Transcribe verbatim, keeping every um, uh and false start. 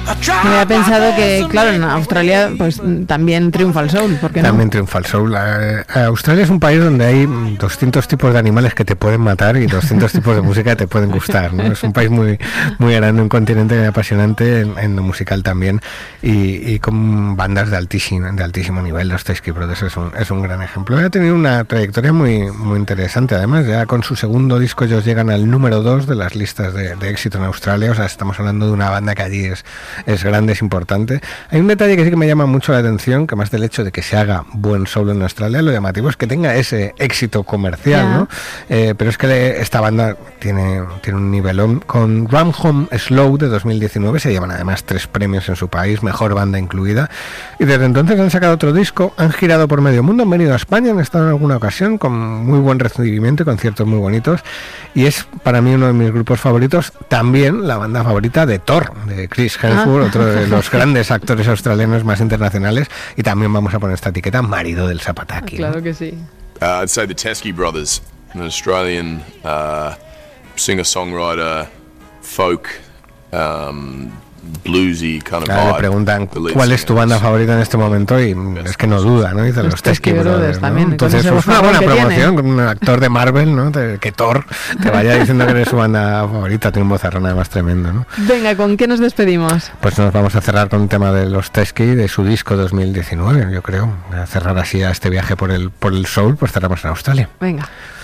Me había pensado que, claro, en Australia pues también triunfa el soul, ¿por qué no? También triunfa el soul. Eh, Australia es un país donde hay doscientos tipos de animales que te pueden matar y doscientos tipos de música que te pueden gustar, ¿no? Es un país muy muy grande, un continente apasionante en, en lo musical también, y, y con bandas de altísimo, de altísimo nivel. Los Teskey Brothers es un, es un gran ejemplo. Ha tenido una trayectoria muy, muy interesante, además, ya con su segundo disco ellos llegan al número dos de las listas de, de éxito en Australia. O sea, estamos hablando de una banda que allí es, es grande, es importante. Hay un detalle que sí que me llama mucho la atención, que más del hecho de que se haga buen soul en Australia, lo llamativo es que tenga ese éxito comercial, yeah. ¿no? Eh, pero es que esta banda tiene, tiene un nivelón. Con Ram Home Slow de dos mil diecinueve se llevan además tres premios en su país, mejor banda incluida, y desde entonces han sacado otro disco, han girado por medio mundo, han venido a España, han estado en alguna ocasión con muy buen recibimiento y conciertos muy bonitos, y es para mí uno de mis grupos favoritos, también la banda favorita de Thor, de Chris Hemsworth, ah. otro de los grandes actores australianos más internacionales, y también vamos a poner esta etiqueta, marido del Zapataki. Claro, ¿no? que sí. Uh, I'd say the Teskey Brothers, an Australian uh, singer-songwriter, folk, um, bluesy kind of claro, vibe. Le preguntan cuál es tu banda favorita en este momento y es que no duda, ¿no? Dice los, los Teskey Brothers, ¿no? También. Entonces es una buena promoción con un actor de Marvel, ¿no? De, que Thor te vaya diciendo que eres su banda favorita. Tiene un vozarrón además tremendo, ¿no? Venga, ¿con qué nos despedimos? Pues nos vamos a cerrar con un tema de los Teskey, de su disco dos mil diecinueve, yo creo. A cerrar así a este viaje por el por el soul, pues cerramos en Australia. Venga.